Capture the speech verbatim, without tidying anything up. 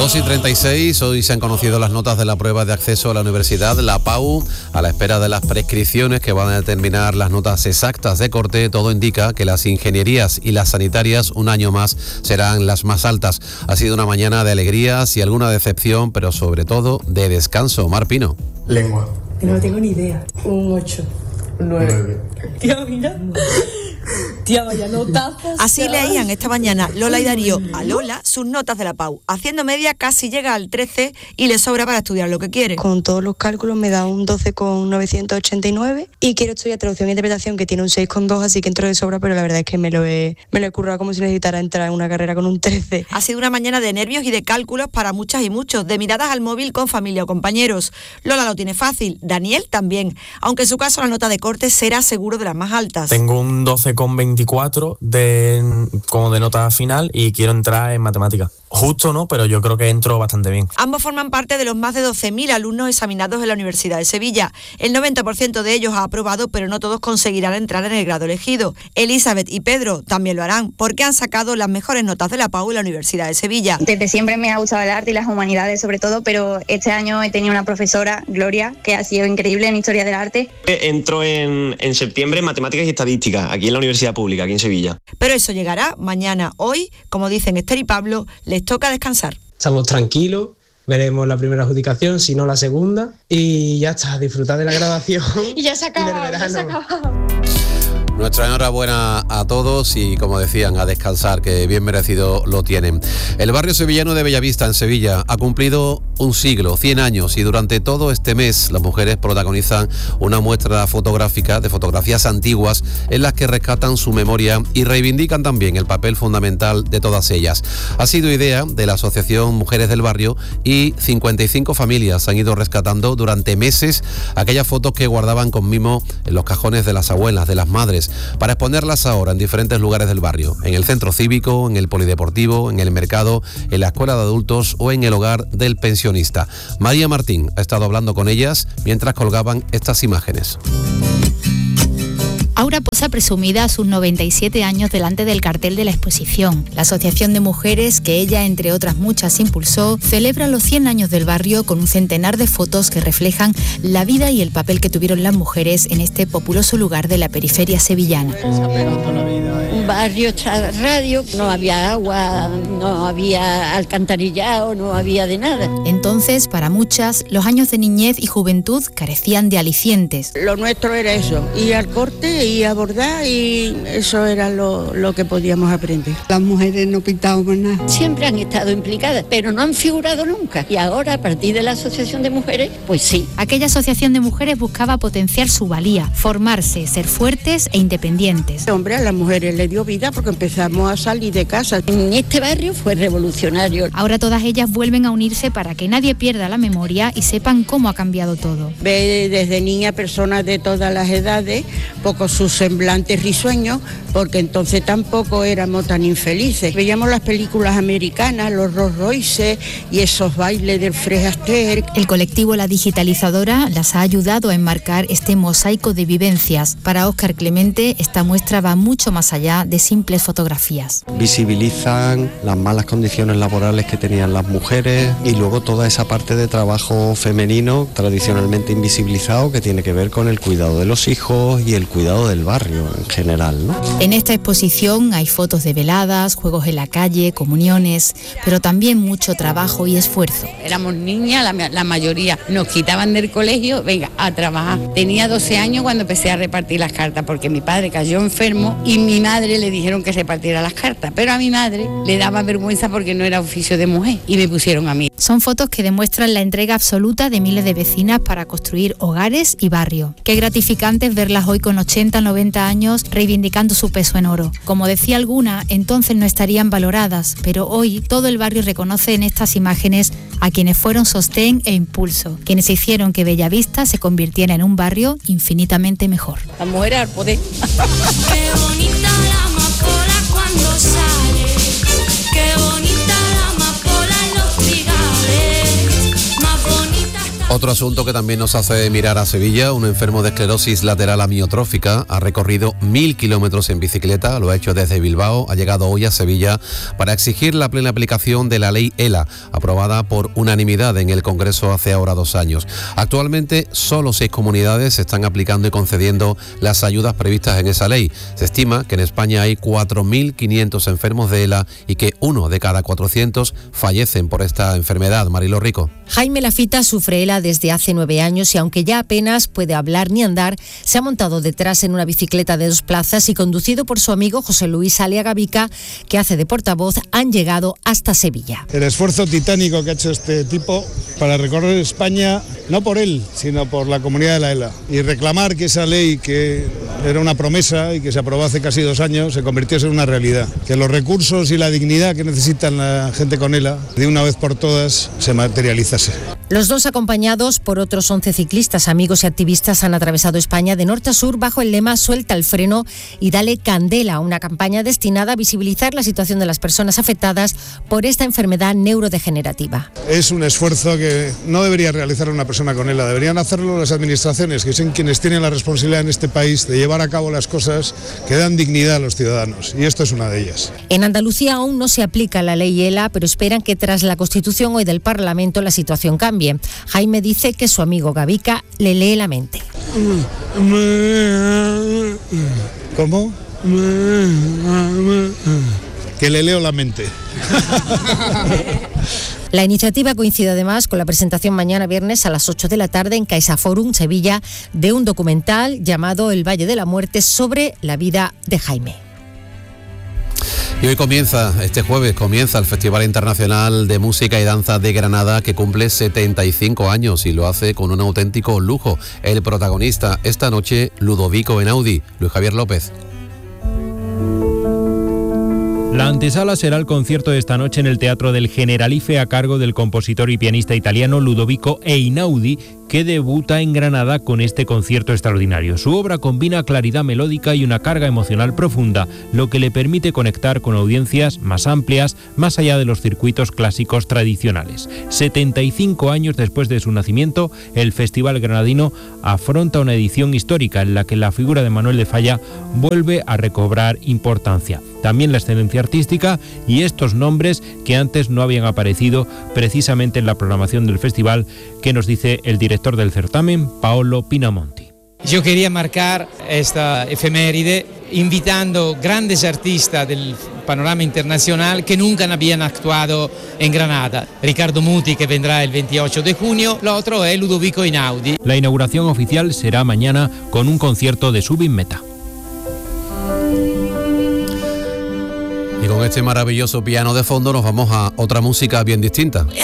dos y treinta y seis, hoy se han conocido las notas de la prueba de acceso a la universidad, la P A U, a la espera de las prescripciones que van a determinar las notas exactas de corte. Todo indica que las ingenierías y las sanitarias un año más serán las más altas. Ha sido una mañana de alegrías y alguna decepción, pero sobre todo de descanso. Mar Pino. Lengua. No tengo ni idea. Un ocho. Un nueve. Tía, mira. Tía, vaya notas. Así leían esta mañana Lola y Darío a Lola sus notas de la P A U. Haciendo media casi llega al trece y le sobra para estudiar lo que quiere. Con todos los cálculos me da un doce coma novecientos ochenta y nueve y quiero estudiar traducción e interpretación, que tiene un seis coma dos, así que entro de sobra, pero la verdad es que me lo he, me lo he currado como si necesitara entrar en una carrera con un trece. Ha sido una mañana de nervios y de cálculos para muchas y muchos, de miradas al móvil con familia o compañeros. Lola lo tiene fácil, Daniel también, aunque en su caso la nota de corte será seguro de las más altas. Tengo un doce coma veinticuatro de, como de nota final y quiero entrar en matemáticas. Justo no, pero yo creo que entro bastante bien. Ambos forman parte de los más de doce mil alumnos examinados en la Universidad de Sevilla. El noventa por ciento de ellos ha aprobado, pero no todos conseguirán entrar en el grado elegido. Elizabeth y Pedro también lo harán, porque han sacado las mejores notas de la P A U en la Universidad de Sevilla. Desde siempre me ha gustado el arte y las humanidades sobre todo, pero este año he tenido una profesora, Gloria, que ha sido increíble en Historia del Arte. Entro en, en septiembre en Matemáticas y Estadística, aquí en la Universidad Pública, aquí en Sevilla. Pero eso llegará mañana. Hoy, como dicen Esther y Pablo, les toca descansar. Estamos tranquilos, veremos la primera adjudicación, si no la segunda, y ya está, disfrutar de la graduación. Y ya se acabó, ya se acabó. Nuestra enhorabuena a todos y, como decían, a descansar, que bien merecido lo tienen. El barrio sevillano de Bellavista, en Sevilla, ha cumplido un siglo, cien años, y durante todo este mes las mujeres protagonizan una muestra fotográfica de fotografías antiguas en las que rescatan su memoria y reivindican también el papel fundamental de todas ellas. Ha sido idea de la Asociación Mujeres del Barrio y cincuenta y cinco familias han ido rescatando durante meses aquellas fotos que guardaban con mimo en los cajones de las abuelas, de las madres, para exponerlas ahora en diferentes lugares del barrio, en el centro cívico, en el polideportivo, en el mercado, en la escuela de adultos o en el hogar del pensionista. María Martín ha estado hablando con ellas mientras colgaban estas imágenes. Aura posa presumida a sus noventa y siete años delante del cartel de la exposición. La asociación de mujeres, que ella, entre otras muchas, impulsó, celebra los cien años del barrio con un centenar de fotos que reflejan la vida y el papel que tuvieron las mujeres en este populoso lugar de la periferia sevillana. Un barrio radio, no había agua, no había alcantarillado, no había de nada. Entonces, para muchas, los años de niñez y juventud carecían de alicientes. Lo nuestro era eso, ir al corte y a bordar, y eso era lo, lo que podíamos aprender. Las mujeres no pintábamos nada. Siempre han estado implicadas, pero no han figurado nunca. Y ahora, a partir de la Asociación de Mujeres, pues sí. Aquella asociación de mujeres buscaba potenciar su valía, formarse, ser fuertes e independientes. Hombre, a las mujeres le dio vida porque empezamos a salir de casa. En este barrio fue revolucionario. Ahora todas ellas vuelven a unirse para que nadie pierda la memoria y sepan cómo ha cambiado todo. Ve desde niña personas de todas las edades, pocos sus semblantes risueños, porque entonces tampoco éramos tan infelices. Veíamos las películas americanas, los Rolls Royce y esos bailes del Fred Astaire. El colectivo La Digitalizadora las ha ayudado a enmarcar este mosaico de vivencias. Para Óscar Clemente, esta muestra va mucho más allá de simples fotografías. Visibilizan las malas condiciones laborales que tenían las mujeres y luego toda esa parte de trabajo femenino tradicionalmente invisibilizado que tiene que ver con el cuidado de los hijos y el cuidado del barrio en general, ¿no? En esta exposición hay fotos de veladas, juegos en la calle, comuniones, pero también mucho trabajo y esfuerzo. Éramos niñas, la, la mayoría nos quitaban del colegio, venga, a trabajar. Tenía doce años cuando empecé a repartir las cartas, porque mi padre cayó enfermo y mi madre le dijeron que repartiera las cartas, pero a mi madre le daba vergüenza porque no era oficio de mujer y me pusieron a mí. Son fotos que demuestran la entrega absoluta de miles de vecinas para construir hogares y barrio. Qué gratificante es verlas hoy con ochenta, noventa años reivindicando su peso en oro. Como decía alguna, entonces no estarían valoradas, pero hoy todo el barrio reconoce en estas imágenes a quienes fueron sostén e impulso, quienes hicieron que Bellavista se convirtiera en un barrio infinitamente mejor. La mujer al poder. Qué bonita la amapola cuando sale, qué bonita la amapola en los trigales, más bonita. Otro asunto que también nos hace mirar a Sevilla, un enfermo de esclerosis lateral amiotrófica ha recorrido mil kilómetros en bicicleta, lo ha hecho desde Bilbao, ha llegado hoy a Sevilla para exigir la plena aplicación de la ley ELA, aprobada por unanimidad en el Congreso hace ahora dos años. Actualmente solo seis comunidades están aplicando y concediendo las ayudas previstas en esa ley. Se estima que en España hay cuatro mil quinientos enfermos de ELA y que uno de cada cuatrocientos fallecen por esta enfermedad. Marilo Rico. Jaime Lafita sufre ELA desde hace nueve años y aunque ya apenas puede hablar ni andar, se ha montado detrás en una bicicleta de dos plazas y conducido por su amigo José Luis Aliaga Vica, que hace de portavoz, han llegado hasta Sevilla. El esfuerzo titánico que ha hecho este tipo para recorrer España, no por él, sino por la comunidad de la ELA, y reclamar que esa ley, que era una promesa y que se aprobó hace casi dos años, se convirtiese en una realidad. Que los recursos y la dignidad que necesitan la gente con ELA, de una vez por todas, se materializase. Los dos, acompañados por otros once ciclistas, amigos y activistas, han atravesado España de norte a sur bajo el lema Suelta el freno y dale candela, una campaña destinada a visibilizar la situación de las personas afectadas por esta enfermedad neurodegenerativa. Es un esfuerzo que no debería realizar una persona con ELA, deberían hacerlo las administraciones, que son quienes tienen la responsabilidad en este país de llevar a cabo las cosas que dan dignidad a los ciudadanos, y esto es una de ellas. En Andalucía aún no se aplica la ley ELA, pero esperan que tras la constitución hoy del Parlamento la situación cambie. Jaime dice que su amigo Gavica le lee la mente. ¿Cómo? Que le leo la mente. La iniciativa coincide además con la presentación mañana viernes a las ocho de la tarde en CaixaForum Sevilla de un documental llamado El Valle de la Muerte sobre la vida de Jaime. Y hoy comienza, este jueves comienza el Festival Internacional de Música y Danza de Granada, que cumple setenta y cinco años y lo hace con un auténtico lujo. El protagonista esta noche, Ludovico Einaudi. Luis Javier López. La antesala será el concierto de esta noche en el Teatro del Generalife a cargo del compositor y pianista italiano Ludovico Einaudi, que debuta en Granada con este concierto extraordinario. Su obra combina claridad melódica y una carga emocional profunda, lo que le permite conectar con audiencias más amplias, más allá de los circuitos clásicos tradicionales. setenta y cinco años después de su nacimiento, el Festival Granadino afronta una edición histórica en la que la figura de Manuel de Falla vuelve a recobrar importancia. También la excelencia artística y estos nombres que antes no habían aparecido precisamente en la programación del festival, que nos dice el director del certamen, Paolo Pinamonti. Yo quería marcar esta efeméride invitando grandes artistas del panorama internacional que nunca habían actuado en Granada. Ricardo Muti, que vendrá el veintiocho de junio, lo otro es Ludovico Einaudi. La inauguración oficial será mañana con un concierto de Subin Meta. Y con este maravilloso piano de fondo nos vamos a otra música bien distinta.